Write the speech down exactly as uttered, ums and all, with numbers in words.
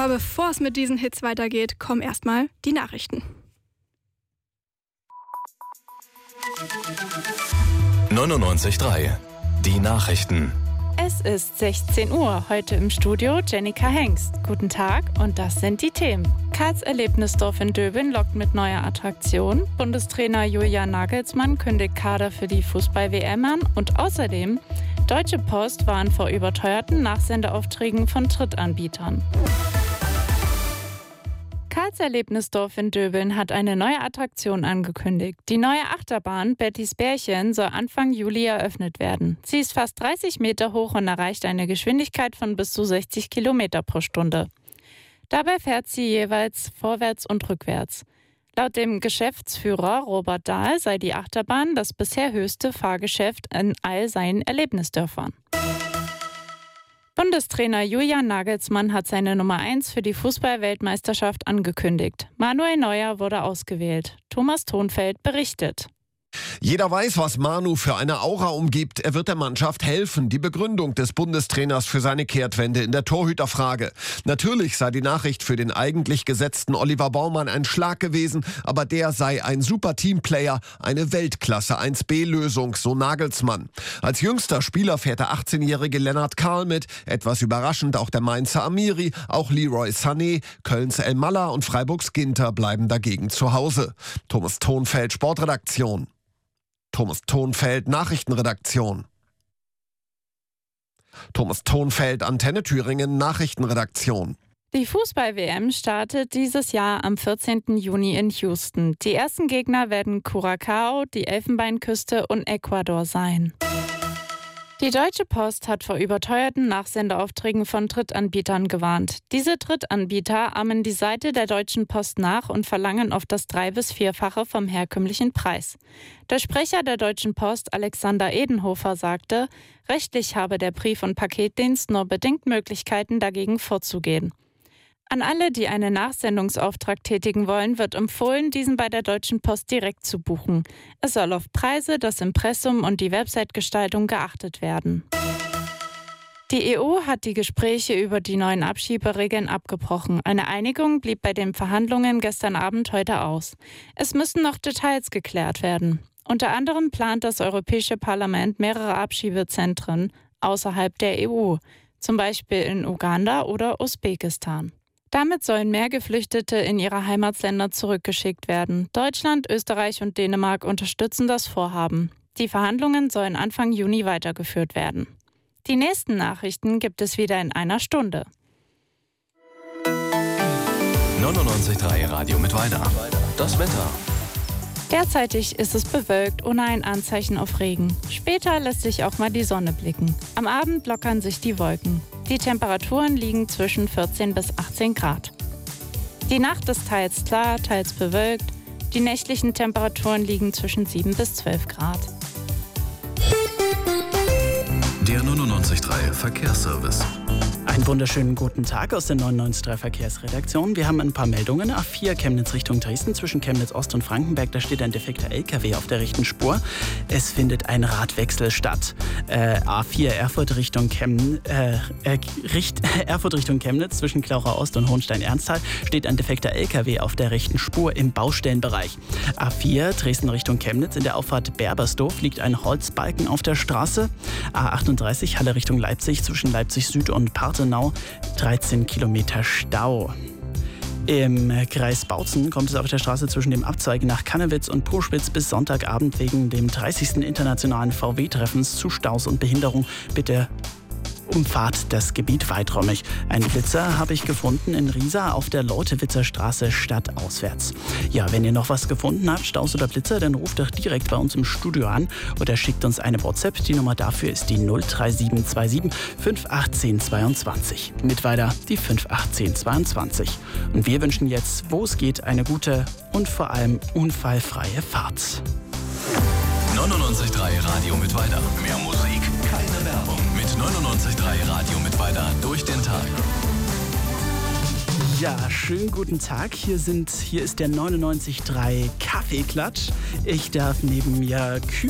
Aber bevor es mit diesen Hits weitergeht, kommen erstmal die Nachrichten. neunundneunzig Komma drei. Die Nachrichten. Es ist sechzehn Uhr, heute im Studio Jennika Hengst. Guten Tag und das sind die Themen. Karls Erlebnisdorf in Döbeln lockt mit neuer Attraktion. Bundestrainer Julian Nagelsmann kündigt Kader für die Fußball-W M an. Und außerdem, Deutsche Post warnt vor überteuerten Nachsendeaufträgen von Drittanbietern. Karls Erlebnisdorf in Döbeln hat eine neue Attraktion angekündigt. Die neue Achterbahn Bettys Bärchen soll Anfang Juli eröffnet werden. Sie ist fast dreißig Meter hoch und erreicht eine Geschwindigkeit von bis zu sechzig Kilometer pro Stunde. Dabei fährt sie jeweils vorwärts und rückwärts. Laut dem Geschäftsführer Robert Dahl sei die Achterbahn das bisher höchste Fahrgeschäft in all seinen Erlebnisdörfern. Bundestrainer Julian Nagelsmann hat seine Nummer eins für die Fußball-Weltmeisterschaft angekündigt. Manuel Neuer wurde ausgewählt. Thomas Thonfeld berichtet. Jeder weiß, was Manu für eine Aura umgibt. Er wird der Mannschaft helfen. Die Begründung des Bundestrainers für seine Kehrtwende in der Torhüterfrage. Natürlich sei die Nachricht für den eigentlich gesetzten Oliver Baumann ein Schlag gewesen, aber der sei ein super Teamplayer, eine Weltklasse eins B Lösung, so Nagelsmann. Als jüngster Spieler fährt der achtzehnjährige Lennart Karl mit. Etwas überraschend auch der Mainzer Amiri, auch Leroy Sané, Kölns El Malla und Freiburgs Ginter bleiben dagegen zu Hause. Thomas Thonfeld, Sportredaktion. Thomas Thonfeld, Nachrichtenredaktion. Thomas Thonfeld, Antenne Thüringen, Nachrichtenredaktion. Die Fußball-W M startet dieses Jahr am vierzehnten Juni in Houston. Die ersten Gegner werden Curacao, die Elfenbeinküste und Ecuador sein. Die Deutsche Post hat vor überteuerten Nachsendeaufträgen von Drittanbietern gewarnt. Diese Drittanbieter ahmen die Seite der Deutschen Post nach und verlangen oft das drei- bis vierfache vom herkömmlichen Preis. Der Sprecher der Deutschen Post, Alexander Edenhofer, sagte, rechtlich habe der Brief- und Paketdienst nur bedingt Möglichkeiten, dagegen vorzugehen. An alle, die einen Nachsendungsauftrag tätigen wollen, wird empfohlen, diesen bei der Deutschen Post direkt zu buchen. Es soll auf Preise, das Impressum und die Website-Gestaltung geachtet werden. Die E U hat die Gespräche über die neuen Abschieberegeln abgebrochen. Eine Einigung blieb bei den Verhandlungen gestern Abend heute aus. Es müssen noch Details geklärt werden. Unter anderem plant das Europäische Parlament mehrere Abschiebezentren außerhalb der E U, zum Beispiel in Uganda oder Usbekistan. Damit sollen mehr Geflüchtete in ihre Heimatländer zurückgeschickt werden. Deutschland, Österreich und Dänemark unterstützen das Vorhaben. Die Verhandlungen sollen Anfang Juni weitergeführt werden. Die nächsten Nachrichten gibt es wieder in einer Stunde. neunundneunzig Komma drei Radio mit Weida. Das Wetter. Derzeitig ist es bewölkt, ohne ein Anzeichen auf Regen. Später lässt sich auch mal die Sonne blicken. Am Abend lockern sich die Wolken. Die Temperaturen liegen zwischen vierzehn bis achtzehn Grad. Die Nacht ist teils klar, teils bewölkt. Die nächtlichen Temperaturen liegen zwischen sieben bis zwölf Grad. Der neunundneunzig Komma drei Verkehrsservice. Einen wunderschönen guten Tag aus der neunundneunzig Komma drei Verkehrsredaktion. Wir haben ein paar Meldungen. A vier Chemnitz Richtung Dresden zwischen Chemnitz Ost und Frankenberg. Da steht ein defekter L K W auf der rechten Spur. Es findet ein Radwechsel statt. Äh, A vier Erfurt Richtung, Chem, äh, äh, Richt, Erfurt Richtung Chemnitz zwischen Klauchau Ost und Hohenstein-Ernsthal steht ein defekter L K W auf der rechten Spur im Baustellenbereich. A vier Dresden Richtung Chemnitz in der Auffahrt Berbersdorf liegt ein Holzbalken auf der Straße. A achtunddreißig Halle Richtung Leipzig zwischen Leipzig Süd und Parthenau dreizehn Kilometer Stau. Im Kreis Bautzen kommt es auf der Straße zwischen dem Abzweigen nach Cannewitz und Purschwitz bis Sonntagabend wegen dem dreißigsten internationalen V W-Treffens zu Staus und Behinderung. Bitte umfahrt das Gebiet weiträumig. Einen Blitzer habe ich gefunden in Riesa auf der Leutewitzer Straße stadtauswärts. Ja, wenn ihr noch was gefunden habt, Staus oder Blitzer, dann ruft doch direkt bei uns im Studio an oder schickt uns eine WhatsApp. Die Nummer dafür ist die null drei sieben zwei sieben fünf eins acht zweiundzwanzig. Mit weiter die fünf acht zweiundzwanzig. Und wir wünschen jetzt, wo es geht, eine gute und vor allem unfallfreie Fahrt. neunundneunzig Komma drei Radio mit Weida. Mehr Musik, keine Werbung. Mit neunundneunzig Komma drei Radio mit Weida durch den Tag. Ja, schönen guten Tag. Hier, sind, hier ist der neunundneunzig Komma drei Kaffeeklatsch. Ich darf neben mir Kühl